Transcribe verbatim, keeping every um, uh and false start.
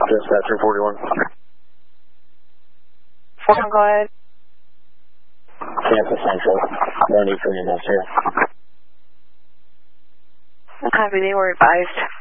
Dispatcher forty-one. forty-one, go ahead. Tampa Central. No need for units here. Copy, they were advised.